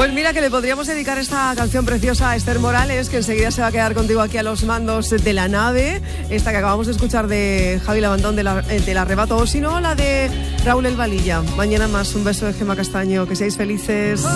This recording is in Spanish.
Pues mira que le podríamos dedicar esta canción preciosa a Esther Morales, que enseguida se va a quedar contigo aquí a los mandos de la nave, esta que acabamos de escuchar de Javi Labandón del Arrebato, o si no, la de Raúl El Valilla. Mañana más, un beso de Gemma Castaño, que seáis felices.